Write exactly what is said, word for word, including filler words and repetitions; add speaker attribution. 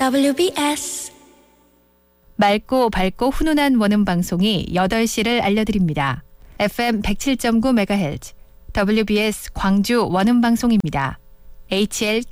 Speaker 1: 더블유비에스
Speaker 2: 맑고 밝고 훈훈한 원음 방송이 여덟 시를 알려드립니다. 에프엠 백칠 점 구 메가헤르츠 더블유비에스 광주 원음 방송입니다. 에이치엘